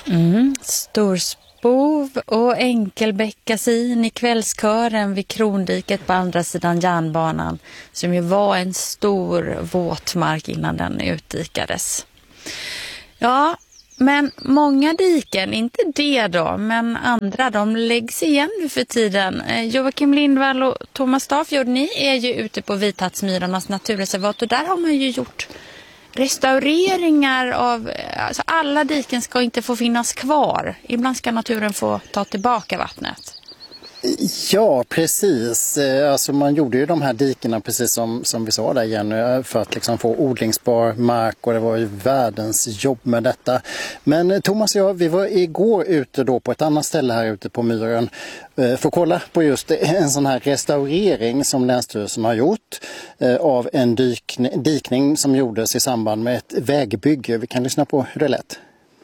Storspov och enkelbeckasin i kvällskören vid Krondiket på andra sidan järnbanan, som ju var en stor våtmark innan den utdikades. Ja, men många diken, inte det då, men andra, de läggs igen nu för tiden. Joakim Lindvall och Thomas Stafjord, ni är ju ute på Vithatsmyrarnas naturreservat och där har man ju gjort restaureringar av, alltså alla diken ska inte få finnas kvar. Ibland ska naturen få ta tillbaka vattnet. Ja, precis. Alltså man gjorde ju de här dikerna precis som vi sa där igen för att liksom få odlingsbar mark, och det var ju världens jobb med detta. Men Thomas och jag, vi var igår ute då på ett annat ställe här ute på myren för att kolla på just en sån här restaurering som Länsstyrelsen har gjort av en dikning som gjordes i samband med ett vägbygge. Vi kan lyssna på hur det lät.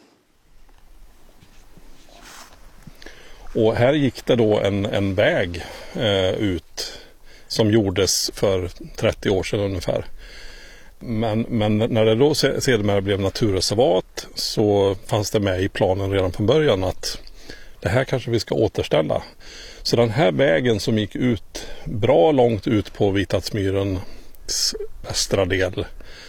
Och här gick det då en väg ut som gjordes för 30 år sedan ungefär. Men när det då sedermera blev naturreservat så fanns det med i planen redan från början att det här kanske vi ska återställa. Så den här vägen som gick ut bra långt ut på Vithatsmyrens västra del,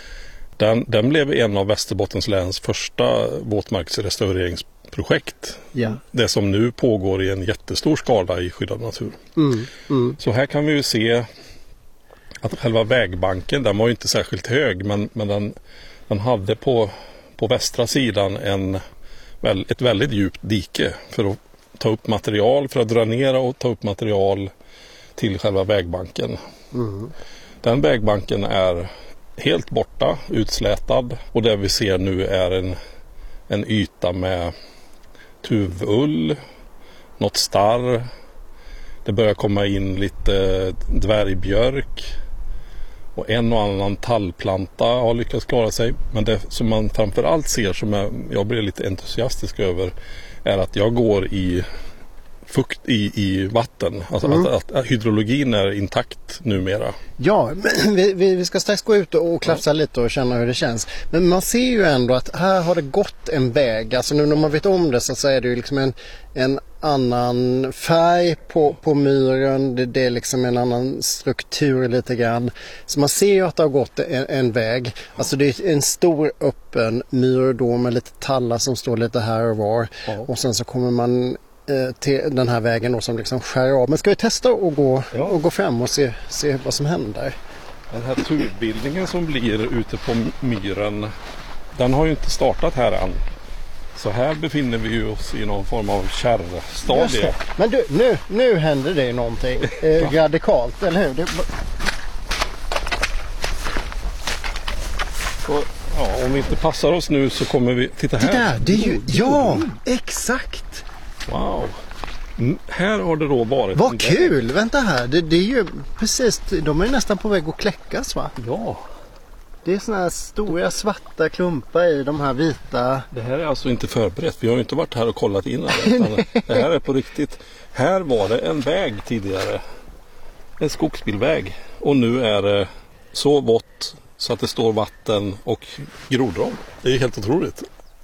den blev en av Västerbottens läns första våtmarksrestaureringsprojekt. Ja. Det som nu pågår i en jättestor skala i skyddad natur. Så här kan vi ju se att själva vägbanken, den var ju inte särskilt hög, men den hade på västra sidan ett väldigt djupt dike för att ta upp material, för att dränera och ta upp material till själva vägbanken. Den vägbanken är helt borta, utslätad, och det vi ser nu är en yta med tuvull, något starr. Det börjar komma in lite dvärgbjörk och en och annan tallplanta har lyckats klara sig. Men det som man framförallt ser, som jag blir lite entusiastisk över, är att jag går i fukt i vatten. Alltså att hydrologin är intakt numera. Ja, vi ska strax gå ut och klafsa lite och känna hur det känns. Men man ser ju ändå att här har det gått en väg. Alltså nu när man vet om det så är det ju liksom en annan färg på myren. Det är liksom en annan struktur lite grann. Så man ser ju att det har gått en väg. Alltså det är en stor öppen myr då med lite tallar som står lite här och var. Ja. Och sen så kommer man till den här vägen då som liksom skär av. Men ska vi testa och gå fram och se vad som händer? Den här turbildningen som blir ute på myren, den har ju inte startat här än. Så här befinner vi ju oss i någon form av kärrstadie. Men du, nu händer det någonting radikalt, eller hur? Om vi inte passar oss nu så kommer vi... Titta här. Det där, det är ju... Ja, exakt! Wow. Här har det då varit... Vad kul! Vänta här, det är ju precis... De är nästan på väg att kläckas, va? Ja. Det är såna här stora svarta klumpar i de här vita... Det här är alltså inte förberett. Vi har ju inte varit här och kollat innan. Det här är på riktigt. Här var det en väg tidigare. En skogsbilväg. Och nu är det så vått så att det står vatten och grodrom. Det är helt otroligt.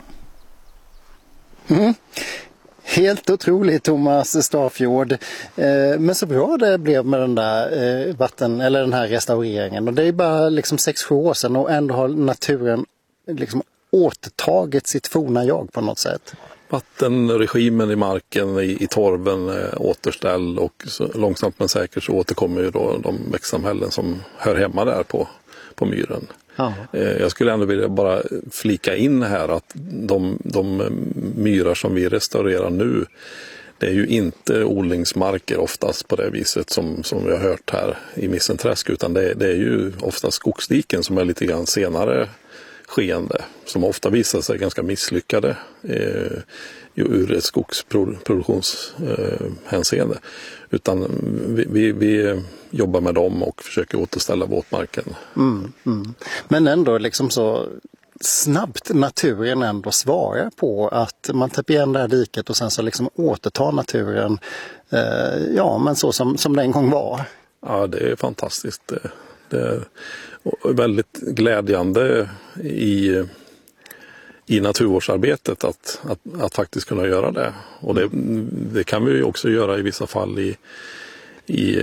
Helt otroligt, Thomas Stafjord. Men så bra det blev med den där den här restaureringen. Och det är bara liksom 6-7 år sedan och ändå har naturen liksom återtagit sitt forna jag på något sätt. Vattenregimen i marken, i torven är återställd, och så långsamt men säkert så återkommer ju då de växtsamhällen som hör hemma där på myren. Ja. Jag skulle ändå vilja bara flika in här att de myrar som vi restaurerar nu, det är ju inte odlingsmarker oftast på det viset som vi har hört här i Missenträsk, utan det är ju ofta skogsdiken som är lite grann senare skeende, som ofta visar sig ganska misslyckade ur ett skogsproduktionshänseende. Utan vi jobbar med dem och försöker återställa våtmarken. Men ändå liksom så snabbt naturen ändå svarar på att man täpper igen det här diket och sen så liksom återtar naturen men så som det en gång var. Ja, det är fantastiskt. Det är väldigt glädjande i naturvårdsarbetet att faktiskt kunna göra det. Och det kan vi ju också göra i vissa fall i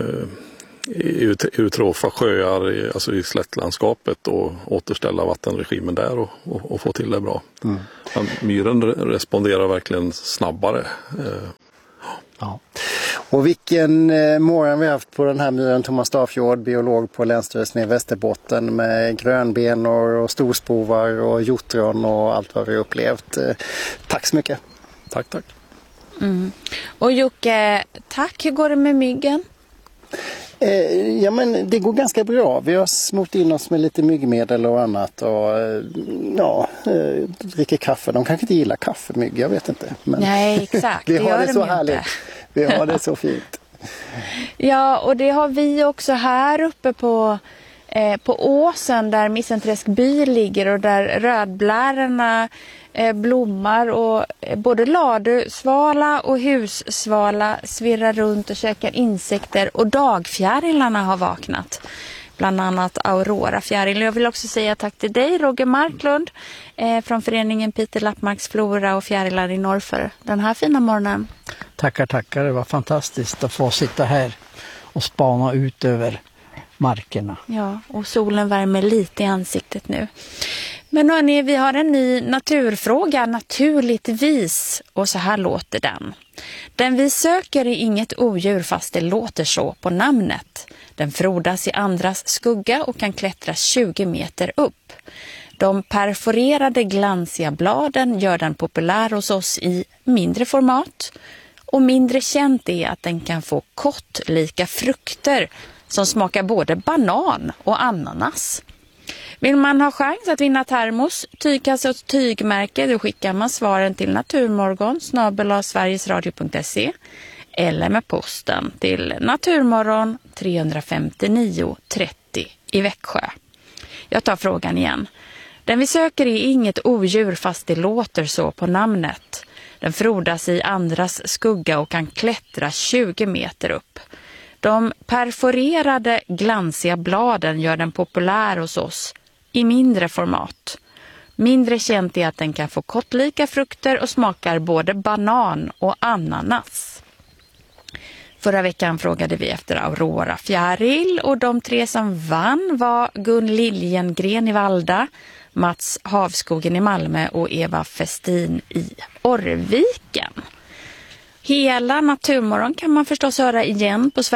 utrofa sjöar, alltså i slättlandskapet, och återställa vattenregimen där och få till det bra. Men myren responderar verkligen snabbare. Ja. Och vilken morgon vi har haft på den här myren. Thomas Stafjord, biolog på Länsstyrelsen i Västerbotten, med grönbenor och storspovar och hjortron och allt vad vi har upplevt. Tack så mycket. Tack. Och Jocke, tack. Hur går det med myggen? Ja, men det går ganska bra. Vi har smort in oss med lite myggmedel och annat och dricker kaffe. De kanske inte gillar kaffemygg, jag vet inte. Men nej, exakt. vi har det så inte. härligt. Vi har det så fint. Ja, och det har vi också här uppe på åsen där Missenträsk by ligger och där rödblärorna blommar, och både ladusvala och hussvala svirrar runt och käkar insekter, och dagfjärilarna har vaknat. Bland annat aurorafjäril. Jag vill också säga tack till dig, Roger Marklund, från föreningen Peter Lappmarks flora och fjärilar i norr för den här fina morgonen. Tackar. Det var fantastiskt att få sitta här och spana ut över markerna. Ja, och solen värmer lite i ansiktet nu. Men hörni, vi har en ny naturfråga, naturligtvis. Och så här låter den. Den vi söker är inget odjur, fast det låter så på namnet. Den frodas i andras skugga och kan klättra 20 meter upp. De perforerade glansiga bladen gör den populär hos oss i mindre format. Och mindre känt är att den kan få kottlika frukter som smakar både banan och ananas. Vill man ha chans att vinna termos, tygkasse och tygmärke, då skickar man svaren till naturmorgon@sverigesradio.se eller med posten till Naturmorgon 359 30 i Växjö. Jag tar frågan igen. Den vi söker är inget odjur, fast det låter så på namnet. Den frodas i andras skugga och kan klättra 20 meter upp. De perforerade glansiga bladen gör den populär hos oss i mindre format. Mindre känt är att den kan få kottlika frukter och smakar både banan och ananas. Förra veckan frågade vi efter Aurora fjäril, och de 3 som vann var Gun Liljengren i Valda, Mats Havskogen i Malmö och Eva Festin i Orrviken. Hela Naturmorgon kan man förstås höra igen på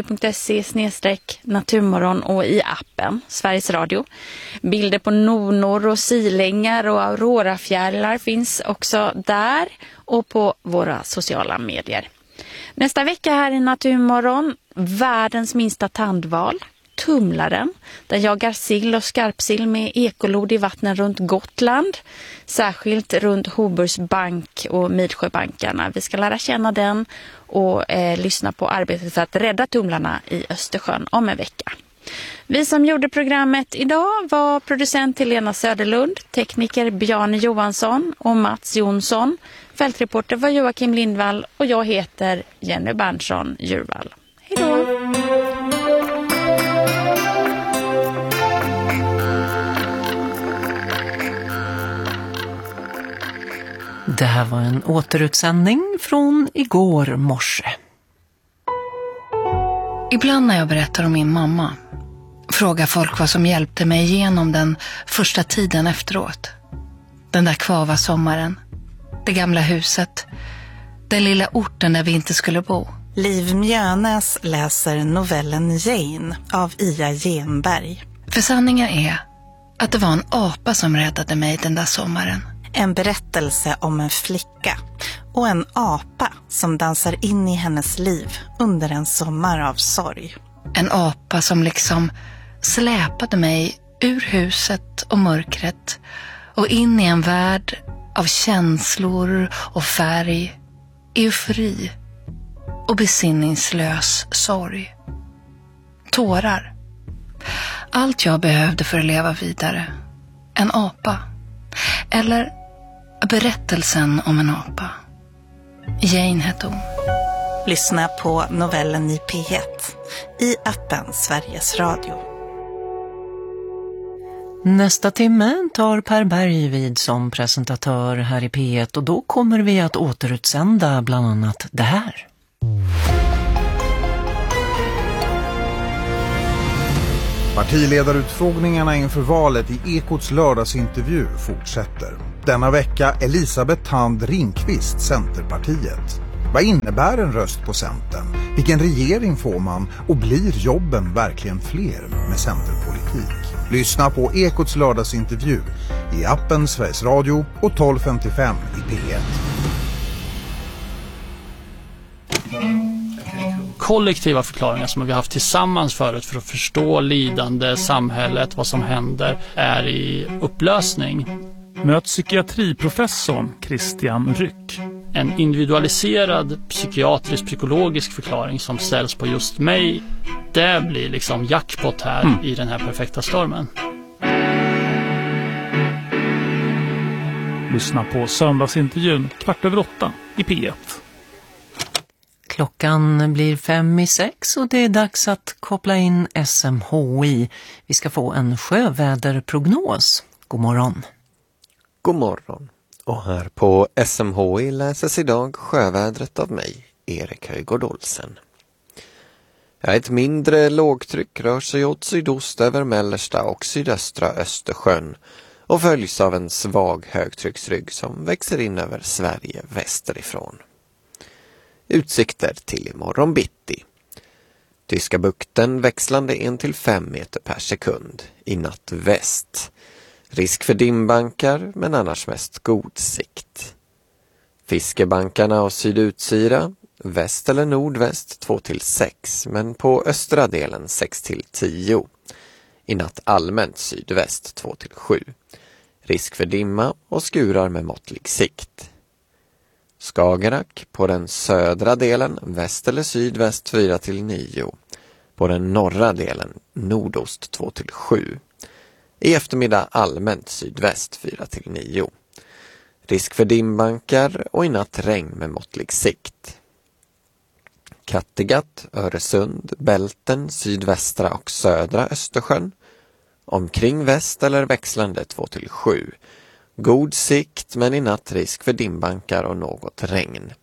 sverigesradio.se/naturmorgon och i appen Sveriges Radio. Bilder på nonor och silängar och aurorafjärilar finns också där och på våra sociala medier. Nästa vecka här i Naturmorgon, världens minsta tandval, tumlaren. Den jagar sill och skarpsill med ekolod i vattnen runt Gotland. Särskilt runt Hoburgs bank och Midsjöbankarna. Vi ska lära känna den och lyssna på arbetet för att rädda tumlarna i Östersjön om en vecka. Vi som gjorde programmet idag var producent Helena Söderlund, tekniker Bjarne Johansson och Mats Jonsson. Fältreporter var Joakim Lindvall och jag heter Jenny Berntsson Djurvall. Hej då! Det här var en återutsändning från igår morse. Ibland när jag berättar om min mamma frågar folk vad som hjälpte mig igenom den första tiden efteråt. Den där kvava sommaren, det gamla huset, den lilla orten där vi inte skulle bo. Liv Mjönäs läser novellen Jane av Ia Genberg. För sanningen är att det var en apa som räddade mig den där sommaren. En berättelse om en flicka och en apa som dansar in i hennes liv under en sommar av sorg. En apa som liksom släpade mig ur huset och mörkret och in i en värld av känslor och färg, eufori och besinningslös sorg. Tårar. Allt jag behövde för att leva vidare. En apa. Eller berättelsen om en apa. Jane hette hon. Lyssna på novellen i P1 i appen Sveriges Radio. Nästa timme tar Per Berg vid som presentatör här i P1 och då kommer vi att återutsända bland annat det här. Partiledarutfrågningarna inför valet i Ekots lördagsintervju fortsätter. Denna vecka Elisabeth Thand Ringqvist, Centerpartiet. Vad innebär en röst på Centern? Vilken regering får man? Och blir jobben verkligen fler med centerpolitik? Lyssna på Ekots lördagsintervju i appen Sveriges Radio och 12:55 i P1. Kollektiva förklaringar som vi har haft tillsammans förut för att förstå lidande, samhället, vad som händer, är i upplösning. Möt psykiatriprofessorn Christian Ryck. En individualiserad psykiatrisk-psykologisk förklaring som ställs på just mig, det blir liksom jackpot här i den här perfekta stormen. Lyssna på söndagsintervjun 7:15 i P1. Klockan blir 5:06 och det är dags att koppla in SMHI. Vi ska få en sjöväderprognos. God morgon. God morgon. Och här på SMHI läses idag sjövädret av mig, Erik Höjgård Olsen. Ett mindre lågtryck rör sig åt sydost över mellersta och sydöstra Östersjön och följs av en svag högtrycksrygg som växer in över Sverige västerifrån. Utsikter till imorgon bitti. Tyska bukten växlande 1-5 meter per sekund. I natt väst. Risk för dimbankar men annars mest god sikt. Fiskebankarna och sydutsyra. Väst eller nordväst 2-6 men på östra delen 6-10. I natt allmänt sydväst 2-7. Risk för dimma och skurar med måttlig sikt. Skagerrak på den södra delen väst eller sydväst 4-9. På den norra delen nordost 2-7. I eftermiddag allmänt sydväst 4-9. Risk för dimbankar och i natt regn med måttlig sikt. Kattegatt, Öresund, Bälten, sydvästra och södra Östersjön. Omkring väst eller växlande 2-7. God sikt men i natt risk för dimbankar och något regn.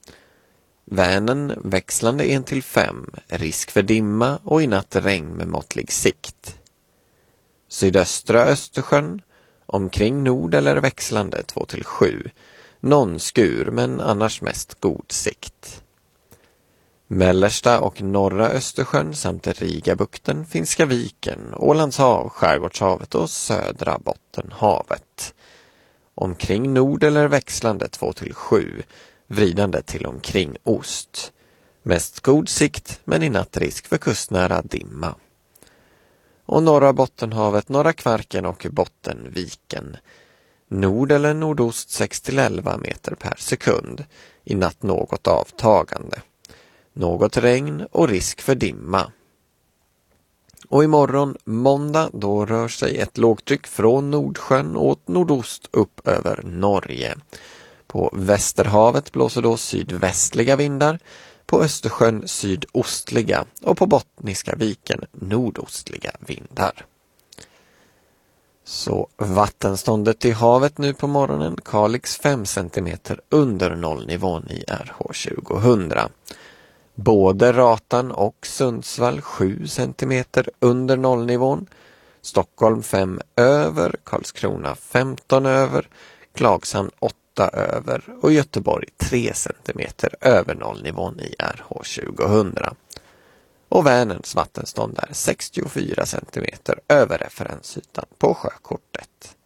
Vänern växlande 1-5, risk för dimma och i natt regn med måttlig sikt. Sydöstra Östersjön, omkring nord eller växlande 2-7, någon skur men annars mest god sikt. Mellersta och norra Östersjön samt Rigabukten, Finska viken, Ålands hav, Skärgårdshavet och södra Bottenhavet. Omkring nord eller växlande 2-7, vridande till omkring ost. Mest god sikt men i natt risk för kustnära dimma. Och norra Bottenhavet, norra Kvarken och Bottenviken. Nord eller nordost 6-11 meter per sekund. I natt något avtagande. Något regn och risk för dimma. Och imorgon måndag då rör sig ett lågtryck från Nordsjön åt nordost upp över Norge. På Västerhavet blåser då sydvästliga vindar, på Östersjön sydostliga och på Bottniska viken nordostliga vindar. Så vattenståndet i havet nu på morgonen, Kalix 5 cm under nollnivån i RH 2000. Både Ratan och Sundsvall 7 cm under nollnivån. Stockholm 5 över, Karlskrona 15 över, Klagshamn 8 över och Göteborg 3 cm över nollnivån i RH 2000. Och Vänerns vattenstånd är 64 cm över referensytan på sjökortet.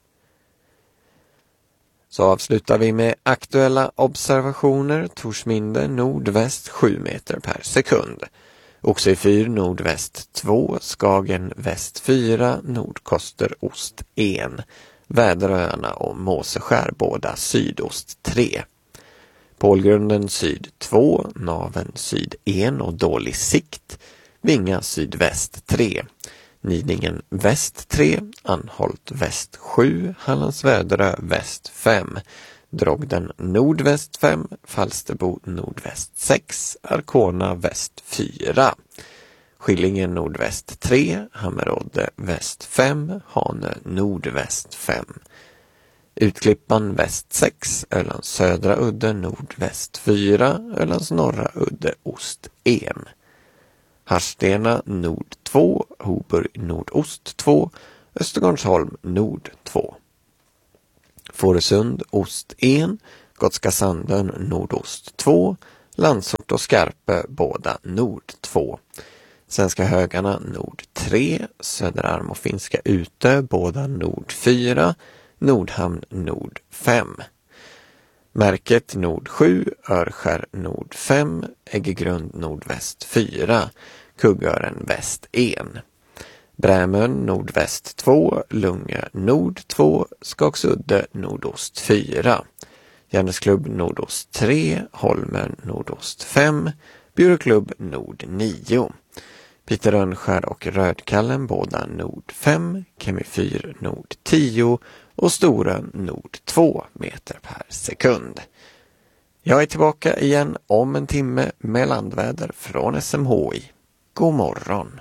Så avslutar vi med aktuella observationer. Torsminde nordväst 7 meter per sekund. Oxyfyr nordväst 2, Skagen väst 4, Nordkoster ost 1. Väderöarna och Måseskär båda sydost 3. Pålgrunden syd 2, Naven syd 1 och dålig sikt. Vinga sydväst 3. Nidingen väst 3, Anholt väst 7, Hallandsväderö väst 5, Drogden nordväst 5, Falsterbo nordväst 6, Arkona väst 4. Skillinge nordväst 3, Hammerodde väst 5, Hanö nordväst 5. Utklippan väst 6, Ölands södra udde nordväst 4, Ölands norra udde ost 1. Harstena nord 2, Hoburg nordost 2, Östergårdsholm nord 2. Fårösund ost 1, Gotska Sandön nordost 2, Landsort och Skarpe båda nord 2. Svenska Högarna nord 3, Söderarm och Finska Utö båda nord 4, Nordhamn nord 5. Märket nord 7, Örskär nord 5, Äggegrund nordväst 4, Kuggören väst 1. Brämön nordväst 2, Lungö nord 2, Skagsudde nordost 4. Järnesklubb nordost 3, Holmen nordost 5, Bjurklubb nord 9. Peter Rönnskär och Rödkallen båda nord 5, Kemifyr nord 10 och Storön nord 2 meter per sekund. Jag är tillbaka igen om en timme med landväder från SMHI. God morgon!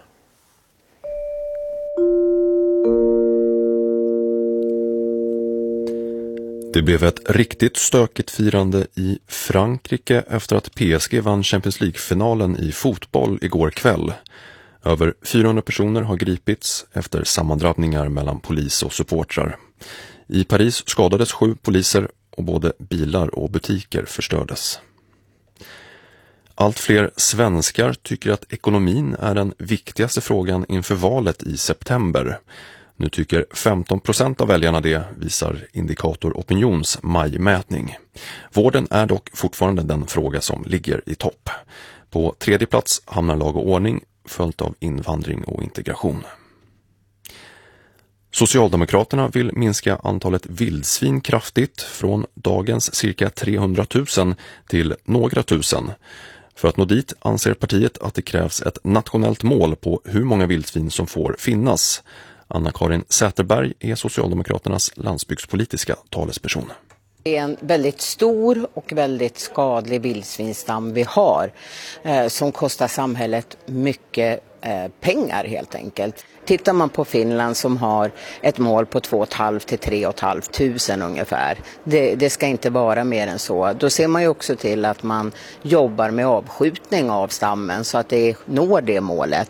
Det blev ett riktigt stökigt firande i Frankrike efter att PSG vann Champions League-finalen i fotboll igår kväll. Över 400 personer har gripits efter sammandrabbningar mellan polis och supportrar. I Paris skadades 7 poliser och både bilar och butiker förstördes. Allt fler svenskar tycker att ekonomin är den viktigaste frågan inför valet i september. Nu tycker 15% av väljarna det, visar Indikator Opinions majmätning. Vården är dock fortfarande den fråga som ligger i topp. På 3:e plats hamnar lag och ordning, följt av invandring och integration. Socialdemokraterna vill minska antalet vildsvin kraftigt från dagens cirka 300 000 till några tusen. För att nå dit anser partiet att det krävs ett nationellt mål på hur många vildsvin som får finnas. Anna-Karin Säterberg är Socialdemokraternas landsbygdspolitiska talesperson. Det är en väldigt stor och väldigt skadlig vildsvinstam vi har som kostar samhället mycket pengar helt enkelt. Tittar man på Finland som har ett mål på 2 500 till 3 500 ungefär. Det ska inte vara mer än så. Då ser man ju också till att man jobbar med avskjutning av stammen så att det når det målet.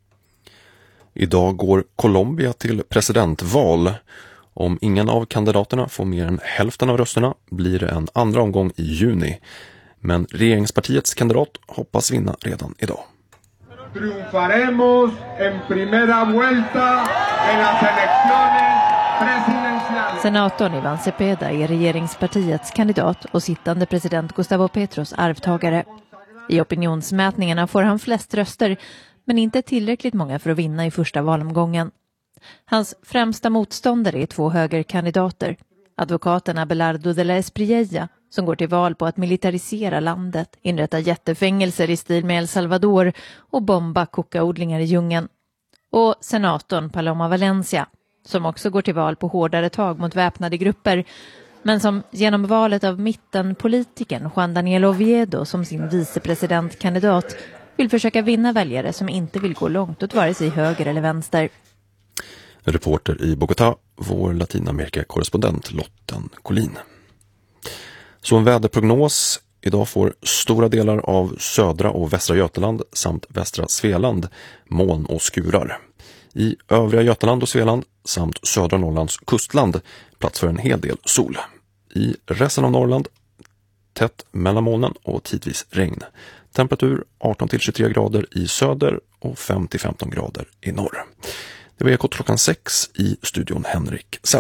Idag går Colombia till presidentval. Om ingen av kandidaterna får mer än hälften av rösterna blir det en andra omgång i juni. Men regeringspartiets kandidat hoppas vinna redan idag. Triunfaremos en primera vuelta en las elecciones presidenciales. Senatorn Ivan Cepeda är regeringspartiets kandidat och sittande president Gustavo Petros arvtagare. I opinionsmätningarna får han flest röster, men inte tillräckligt många för att vinna i första valomgången. Hans främsta motståndare är 2 högerkandidater. Advokaten Abelardo de la Espriella, som går till val på att militarisera landet, inrätta jättefängelser i stil med El Salvador och bomba kokaodlingar i djungeln. Och senatorn Paloma Valencia, som också går till val på hårdare tag mot väpnade grupper, men som genom valet av mittenpolitiken Juan Daniel Oviedo som sin vicepresidentkandidat vill försöka vinna väljare som inte vill gå långt åt vare sig höger eller vänster. Reporter i Bogotá, vår Latinamerika-korrespondent Lotten Collin. Så en väderprognos. Idag får stora delar av södra och västra Götaland samt västra Svealand moln och skurar. I övriga Götaland och Svealand samt södra Norrlands kustland plats för en hel del sol. I resten av Norrland tätt mellan molnen och tidvis regn. Temperatur 18-23 grader i söder och 5-15 grader i norr. Det var Ekot klockan 6 i studion Henrik Sell.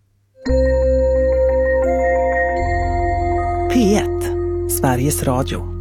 P1, Sveriges Radio.